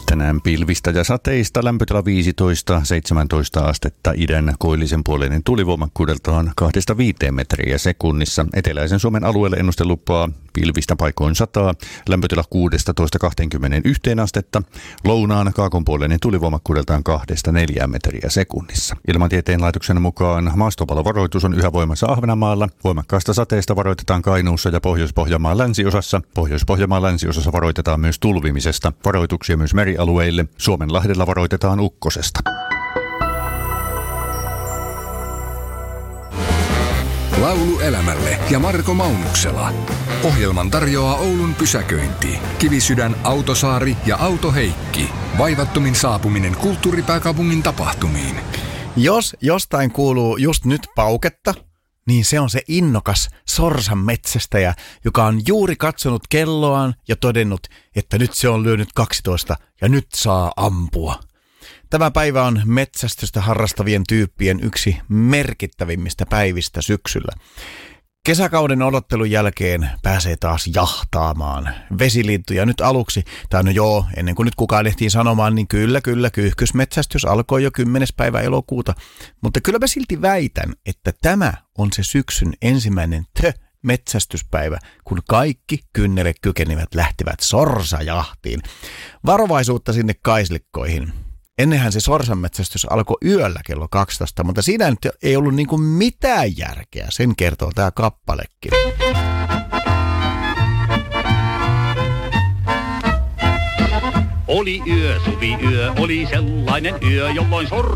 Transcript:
Tänään pilvistä ja sateista, lämpötila 15-17 astetta, idän koillisen puoleinen tulivoimakkuudeltaan 2-5 metriä sekunnissa. Eteläisen Suomen alueelle ennuste lupaa pilvistä paikoin 100, lämpötila 16-21 astetta, lounaan kaakonpuoleinen tulivoimakkuudeltaan 2-4 metriä sekunnissa. Ilmatieteen laitoksen mukaan maastopallovaroitus on yhä voimassa Ahvenanmaalla. Voimakkaasta sateesta varoitetaan Kainuussa ja Pohjois-Pohjanmaan länsiosassa. Pohjois-Pohjanmaan länsiosassa varoitetaan myös tulvimisesta. Varoituksia myös merialueille. Suomenlahdella varoitetaan ukkosesta. Laulu elämälle ja Marko Maunuksela. Ohjelman tarjoaa Oulun pysäköinti, Kivisydän, Autosaari ja Autoheikki. Vaivattomin saapuminen kulttuuripääkaupungin tapahtumiin. Jos jostain kuuluu just nyt pauketta, niin se on se innokas sorsan metsästäjä, joka on juuri katsonut kelloaan ja todennut, että nyt se on lyönyt 12 ja nyt saa ampua. Tämä päivä on metsästystä harrastavien tyyppien yksi merkittävimmistä päivistä syksyllä. Kesäkauden odottelun jälkeen pääsee taas jahtaamaan vesilintuja nyt aluksi. Tai no joo, ennen kuin nyt kukaan ehtii sanomaan, niin kyllä, kyyhkysmetsästys alkoi jo 10. päivä elokuuta. Mutta kyllä mä silti väitän, että tämä on se syksyn ensimmäinen metsästyspäivä, kun kaikki kynnelle kykenivät lähtivät sorsajahtiin. Varovaisuutta sinne kaislikkoihin. Ennenhän se sorsanmetsästys alkoi yöllä kello 12, mutta siinä nyt ei ollut niin kuin mitään järkeä. Sen kertoo tämä kappalekin. Oli yö, suviyö, oli sellainen yö, jolloin